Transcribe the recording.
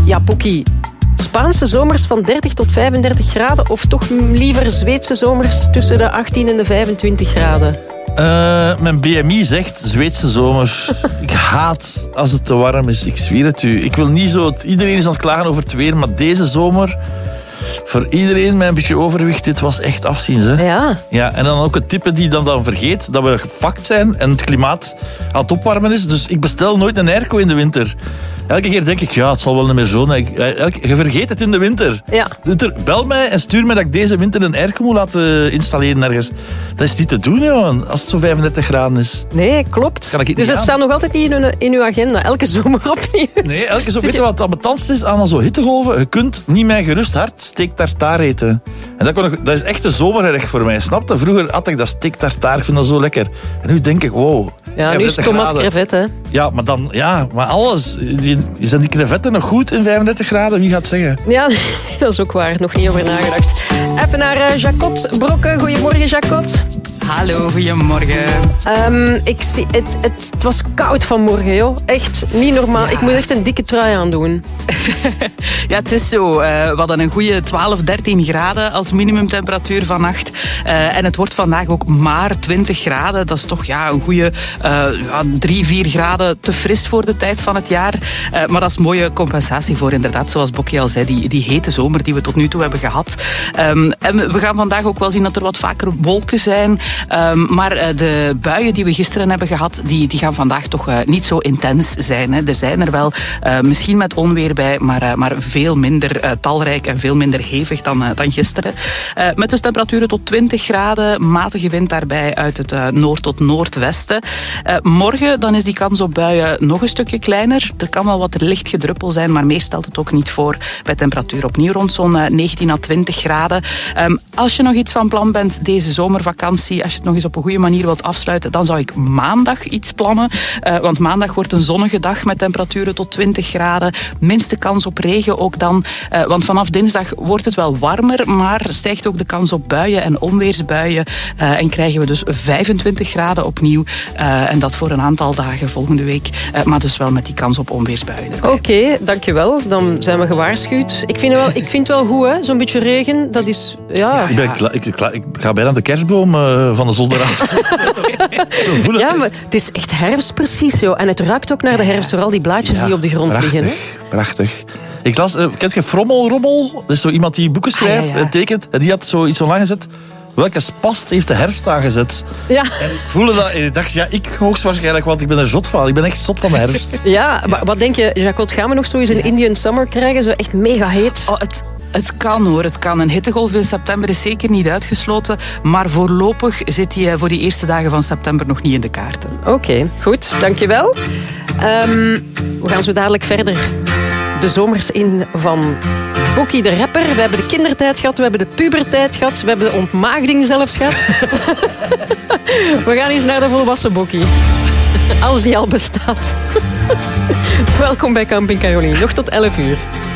Ja, Poekie. Spaanse zomers van 30 tot 35 graden of toch liever Zweedse zomers tussen de 18 en de 25 graden? Mijn BMI zegt Zweedse zomer. Ik haat als het te warm is, ik zweer het u. Ik wil niet zo... Iedereen is aan het klagen over het weer, maar deze zomer... Voor iedereen met een beetje overwicht, dit was echt afzien. Hè? Ja, en dan ook het type die dan vergeet dat we gefakt zijn en het klimaat aan het opwarmen is. Dus ik bestel nooit een airco in de winter. Elke keer denk ik, ja, het zal wel niet meer zo. Je vergeet het in de winter. Ja. Bel mij en stuur mij dat ik deze winter een airco moet laten installeren ergens. Dat is niet te doen, joh, als het zo 35 graden is. Nee, klopt. Dus het staat nog altijd niet in uw agenda. Elke zomer opnieuw. Nee, elke zomer. Weet je wat ambetant is aan zo hittegolven? Je kunt niet met gerust hart steak tartaar eten. En dat is echt een zomergerecht voor mij, snap je? Vroeger had ik dat steak tartaar, ik vind dat zo lekker. En nu denk ik, wow. Ja, nu is het tomaat crevet, hè? Ja, maar alles. Zijn die crevetten nog goed in 35 graden? Wie gaat het zeggen? Ja, dat is ook waar. Nog niet over nagedacht. Even naar Jacot Brokke. Goedemorgen, Jacot. Hallo, goedemorgen. Het was koud vanmorgen, joh. Echt niet normaal. Ja. Ik moet echt een dikke trui aandoen. Ja, het is zo. We hadden een goede 12, 13 graden als minimumtemperatuur vannacht. En het wordt vandaag ook maar 20 graden. Dat is toch een goede 3, 4 graden te fris voor de tijd van het jaar. Maar dat is mooie compensatie voor, inderdaad, zoals Bokkie al zei, die hete zomer die we tot nu toe hebben gehad. En we gaan vandaag ook wel zien dat er wat vaker wolken zijn. Maar de buien die we gisteren hebben gehad, die gaan vandaag toch niet zo intens zijn. Hè. Er zijn er wel, misschien met onweer bij, maar veel minder talrijk en veel minder hevig dan gisteren. Met dus temperaturen tot 20 graden, matige wind daarbij uit het noord tot noordwesten. Morgen dan is die kans op buien nog een stukje kleiner. Er kan wel wat licht gedruppel zijn, maar meer stelt het ook niet voor. Bij temperatuur opnieuw rond zo'n 19 à 20 graden. Als je nog iets van plan bent deze zomervakantie, als je het nog eens op een goede manier wilt afsluiten, dan zou ik maandag iets plannen. Want maandag wordt een zonnige dag met temperaturen tot 20 graden. Minste kans op regen ook dan. Want vanaf dinsdag wordt het wel warmer, maar stijgt ook de kans op buien en onweersbuien. En krijgen we dus 25 graden opnieuw. En dat voor een aantal dagen volgende week. Maar dus wel met die kans op onweersbuien. Oké, dankjewel. Dan zijn we gewaarschuwd. Ik vind het wel goed, hè? Zo'n beetje regen. Dat is... Ja. Ik ga bijna de kerstboom van de zolder af. Ja, maar het is echt herfst precies, joh. En het ruikt ook naar de herfst, door al die blaadjes die op de grond liggen. Hè? Prachtig. Ik las, kent je Frommelrommel? Dat is zo iemand die boeken schrijft en tekent. En die had zoiets online gezet. Welke spast heeft de herfst aangezet? Ja. En ik voelde dat en ik dacht, ik hoogstwaarschijnlijk, want ik ben er zot van. Ik ben echt zot van de herfst. Ja. Wat denk je, Jacot, gaan we nog zo eens een Indian Summer krijgen? Zo echt mega heet? Oh, het kan hoor, het kan. Een hittegolf in september is zeker niet uitgesloten. Maar voorlopig zit die voor die eerste dagen van september nog niet in de kaarten. Oké, goed. Dankjewel. We gaan zo dadelijk verder de zomers in van Bokkie de rapper. We hebben de kindertijd gehad, we hebben de pubertijd gehad, we hebben de ontmaagding zelfs gehad. We gaan eens naar de volwassen Bokkie. Als die al bestaat. Welkom bij Camping Caroline. Nog tot 11 uur.